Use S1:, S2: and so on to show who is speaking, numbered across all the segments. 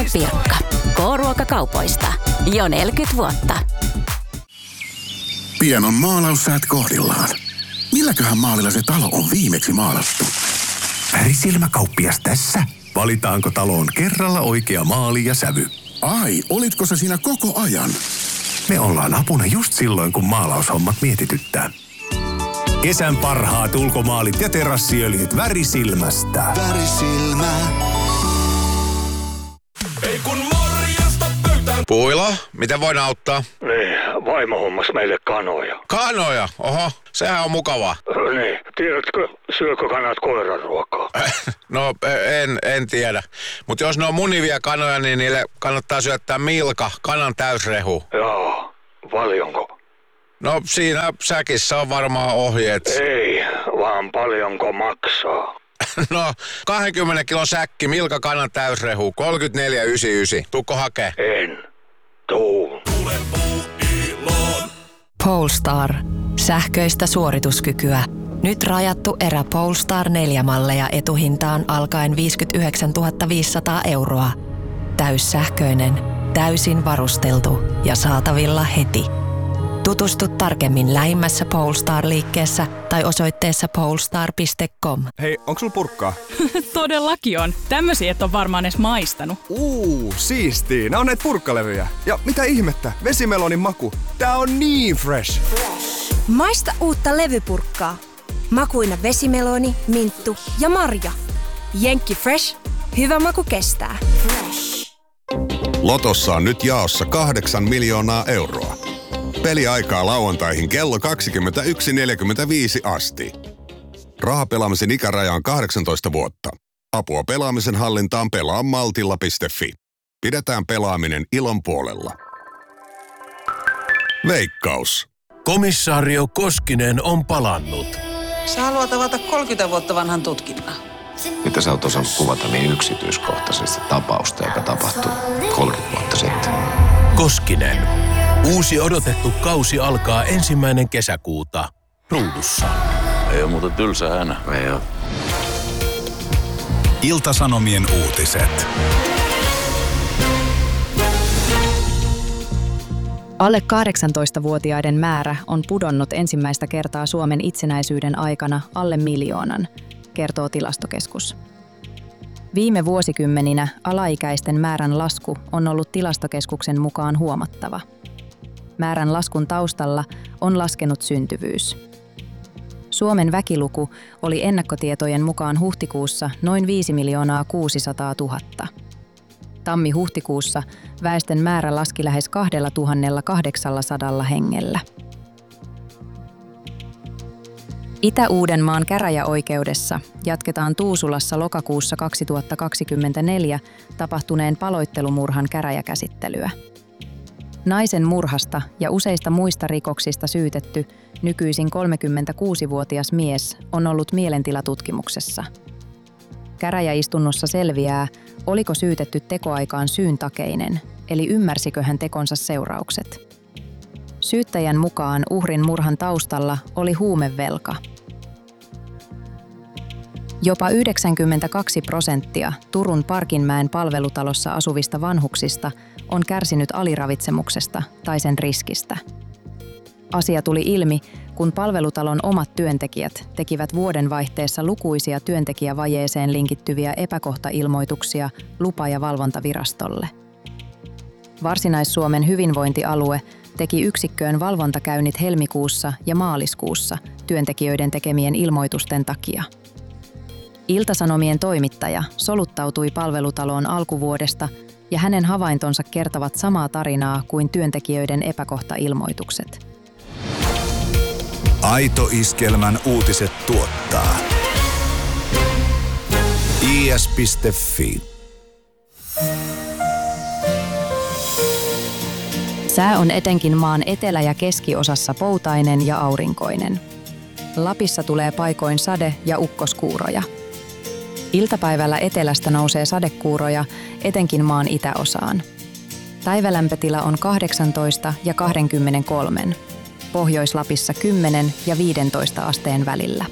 S1: Pirkka. K-ruokakaupoista. Jo 40 vuotta.
S2: Pian on maalaussäät kohdillaan. Milläköhän maalilla se talo on viimeksi maalattu?
S3: Värisilmäkauppias tässä. Valitaanko taloon kerralla oikea maali ja sävy?
S2: Ai, olitko se siinä koko ajan?
S3: Me ollaan apuna just silloin, kun maalaushommat mietityttää. Kesän parhaat ulkomaalit ja terassiöljyt Värisilmästä.
S4: Värisilmä.
S5: Ei kun morjesta pöytään.
S6: Puila, miten voin auttaa?
S7: Niin, vaimo hommas meille kanoja.
S6: Kanoja? Oho, sehän on mukavaa.
S7: Niin, tiedätkö, syökö kanat koiranruokaa?
S6: No, en tiedä. Mutta jos ne on munivia kanoja, niin niille kannattaa syöttää Milka, kanan täysrehu.
S7: Joo, paljonko?
S6: No, siinä säkissä on varmaan ohjeet.
S7: Ei, vaan paljonko maksaa?
S6: No, 20 kilon säkki, Milka kanan täysrehu, 34,99. Tuukko hakee?
S7: En. Tuu.
S1: Polestar. Sähköistä suorituskykyä. Nyt rajattu erä Polestar 4-malleja etuhintaan alkaen 59 500 €. Täyssähköinen, täysin varusteltu ja saatavilla heti. Tutustu tarkemmin lähimmässä Polestar-liikkeessä tai osoitteessa polestar.com.
S8: Hei, onko sulla purkkaa?
S9: Todellakin on. Tämmösiä et ole varmaan edes maistanut.
S8: Siistii. Nää on näitä purkkalevyjä. Ja mitä ihmettä? Vesimelonin maku. Tää on niin fresh.
S10: Maista uutta levypurkkaa. Makuina vesimeloni, minttu ja marja. Jenkki Fresh. Hyvä maku kestää.
S4: Lotossa on nyt jaossa 8 miljoonaa euroa. Peliaikaa lauantaihin kello 21.45 asti. Rahapelaamisen ikäraja on 18 vuotta. Apua pelaamisen hallintaan pelaa maltilla.fi. Pidetään pelaaminen ilon puolella. Veikkaus.
S3: Komissaario Koskinen on palannut.
S11: Sä haluat avata 30 vuotta vanhan tutkinnan.
S12: Mitä sä oot osannut kuvata niin yksityiskohtaisesti tapausta, joka tapahtui 30 vuotta sitten?
S3: Koskinen. Uusi odotettu kausi alkaa 1. kesäkuuta. Ruudussa.
S12: Ei oo muuta tylsä hänä. Ei oo.
S13: Ilta-Sanomien uutiset.
S14: Alle 18-vuotiaiden määrä on pudonnut ensimmäistä kertaa Suomen itsenäisyyden aikana alle 1 miljoonan, kertoo Tilastokeskus. Viime vuosikymmeninä alaikäisten määrän lasku on ollut Tilastokeskuksen mukaan huomattava. Määrän laskun taustalla on laskenut syntyvyys. Suomen väkiluku oli ennakkotietojen mukaan huhtikuussa noin 5 600 000. Tammi-huhtikuussa väestön määrä laski lähes 2 800 hengellä. Itä-Uudenmaan käräjäoikeudessa jatketaan Tuusulassa lokakuussa 2024 tapahtuneen paloittelumurhan käräjäkäsittelyä. Naisen murhasta ja useista muista rikoksista syytetty nykyisin 36-vuotias mies on ollut mielentilatutkimuksessa. Käräjäistunnossa selviää, oliko syytetty tekoaikaan syyntakeinen, eli ymmärsikö hän tekonsa seuraukset. Syyttäjän mukaan uhrin murhan taustalla oli huumevelka. Jopa 92% Turun Parkinmäen palvelutalossa asuvista vanhuksista on kärsinyt aliravitsemuksesta tai sen riskistä. Asia tuli ilmi, kun palvelutalon omat työntekijät tekivät vuodenvaihteessa lukuisia työntekijävajeeseen linkittyviä epäkohtailmoituksia lupa- ja valvontavirastolle. Varsinais-Suomen hyvinvointialue teki yksikköön valvontakäynnit helmikuussa ja maaliskuussa työntekijöiden tekemien ilmoitusten takia. Ilta-Sanomien toimittaja soluttautui palvelutaloon alkuvuodesta ja hänen havaintonsa kertovat samaa tarinaa kuin työntekijöiden epäkohtailmoitukset.
S13: Aito Iskelmän uutiset tuottaa is.fi.
S14: Sää on etenkin maan etelä- ja keskiosassa poutainen ja aurinkoinen. Lapissa tulee paikoin sade- ja ukkoskuuroja. Iltapäivällä etelästä nousee sadekuuroja, etenkin maan itäosaan. Päivälämpötila on 18 ja 23. Pohjois-Lapissa 10 ja 15 asteen välillä.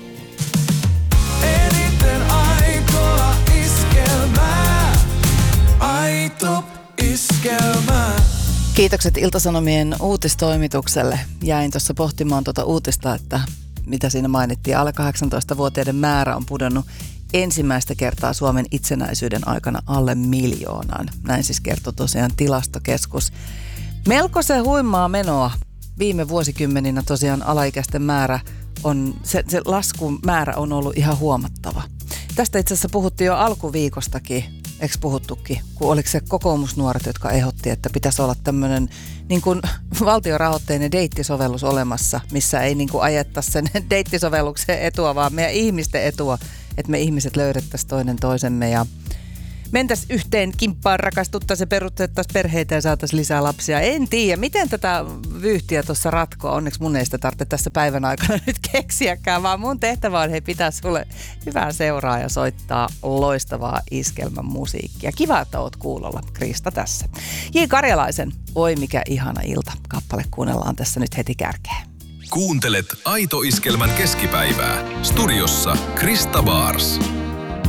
S5: Eniten aitoa iskelmää. Aito
S15: Iskelmä.
S16: Kiitokset Ilta-Sanomien uutistoimitukselle. Jäin tuossa pohtimaan tuota uutista, että mitä siinä mainittiin. Alle 18-vuotiaiden määrä on pudonnut ensimmäistä kertaa Suomen itsenäisyyden aikana alle 1 miljoonaan. Näin siis kertoi tosiaan Tilastokeskus. Melko se huimaa menoa. Viime vuosikymmeninä tosiaan alaikäisten määrä on, se laskun määrä on ollut ihan huomattava. Tästä itse asiassa puhuttiin jo alkuviikostakin, eikö puhuttukin, kun oliko se kokoomusnuoret, jotka ehdotti, että pitäisi olla tämmöinen niin kuin valtiorahoitteinen deittisovellus olemassa, missä ei niin kuin ajettaisi sen deittisovelluksen etua, vaan meidän ihmisten etua, että me ihmiset löydettäisiin toinen toisemme ja mentäisiin yhteen kimppaan, rakastuttaisiin ja perustettaisiin perheitä ja saataisiin lisää lapsia. En tiedä, miten tätä vyyhtiä tuossa ratkoa. Onneksi mun ei sitä tarvitse tässä päivän aikana nyt keksiäkään, vaan mun tehtävä on, hei, pitää sulle hyvää seuraa ja soittaa loistavaa iskelmän musiikkia. Kiva, että oot kuulolla. Krista tässä. J. Karjalaisen Oi mikä ihana ilta. Kappale kuunnellaan tässä nyt heti kärkeen.
S17: Kuuntelet Aito Iskelmän keskipäivää. Studiossa Krista Baars.